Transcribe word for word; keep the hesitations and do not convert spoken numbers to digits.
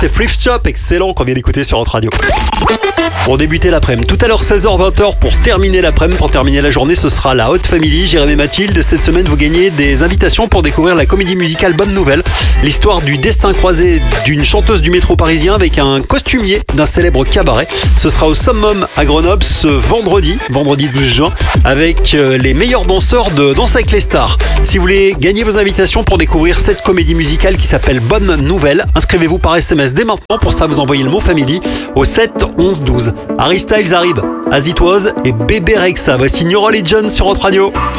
C'est Thrift Shop, excellent qu'on vient d'écouter sur notre radio. Pour débuter l'après-midi, tout à l'heure seize heures vingt heures pour terminer l'après-midi, pour terminer la journée, ce sera la Haute Family, Jérémy et Mathilde. Cette semaine, vous gagnez des invitations pour découvrir la comédie musicale Bonne Nouvelle, l'histoire du destin croisé d'une chanteuse du métro parisien avec un costumier d'un célèbre cabaret. Ce sera au Summum à Grenoble ce vendredi, vendredi douze juin, avec les meilleurs danseurs de Danse avec les stars. Si vous voulez gagner vos invitations pour découvrir cette comédie musicale qui s'appelle Bonne Nouvelle, inscrivez-vous par S M S dès maintenant. Pour ça, vous envoyez le mot Family au sept onze douze. Harry Styles arrive, As It Was et Bébé Rexha. Voici New Religion sur votre radio.